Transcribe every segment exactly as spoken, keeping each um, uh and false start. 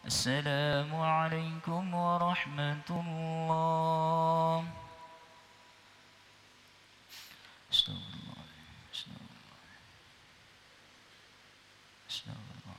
السلام عليكم ورحمة الله. استغفر الله. استغفر الله. استغفر الله.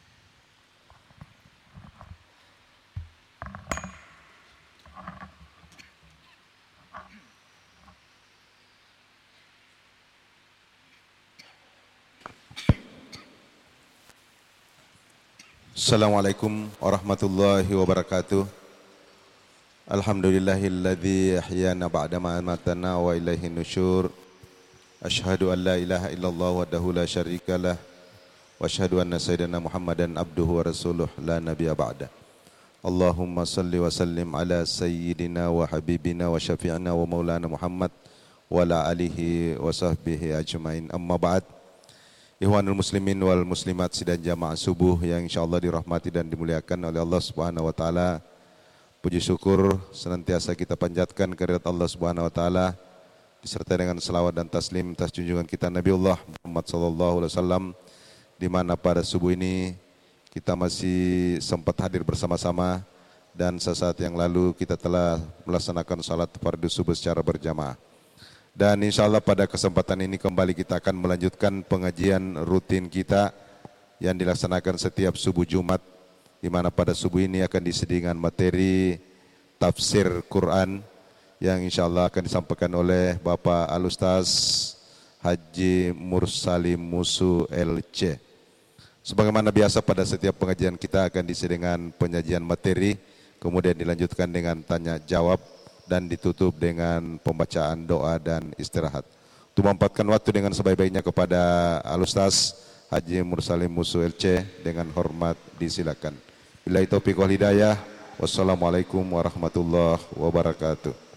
Assalamualaikum warahmatullahi wabarakatuh. Alhamdulillahilladzi ahyana ba'dama amatana wa ilaihi nusyur. Asyhadu an la ilaha illallah wahdahu la syarikalah wa asyhadu anna sayyidina Muhammadan abduhu wa rasuluh la nabiyya ba'da. Allahumma salli wa sallim ala sayyidina wa habibina wa syafi'ina wa maulana Muhammad wa ala alihi wa sahbihi ajmain. Amma ba'd. Ikhwanul muslimin wal muslimat sidang jamaah subuh yang insyaallah dirahmati dan dimuliakan oleh Allah Subhanahu wa taala. Puji syukur senantiasa kita panjatkan kehadirat Allah Subhanahu wa taala disertai dengan selawat dan taslim atas junjungan kita Nabiullah Muhammad sallallahu alaihi wasallam, di mana pada subuh ini kita masih sempat hadir bersama-sama dan sesaat yang lalu kita telah melaksanakan salat fardu subuh secara berjamaah. Dan insya Allah pada kesempatan ini kembali kita akan melanjutkan pengajian rutin kita yang dilaksanakan setiap subuh Jumat, di mana pada subuh ini akan disediakan materi tafsir Quran yang insya Allah akan disampaikan oleh Bapak Al-Ustaz Haji Mursalim Musu L C. Sebagaimana biasa pada setiap pengajian kita akan disediakan penyajian materi, kemudian dilanjutkan dengan tanya jawab, dan ditutup dengan pembacaan doa dan istirahat. Untuk memanfaatkan waktu dengan sebaik-baiknya kepada Al-Ustaz Haji Mursalim Musu L C dengan hormat disilakan. Billahi taufiq wal hidayah. Wassalamualaikum warahmatullahi wabarakatuh.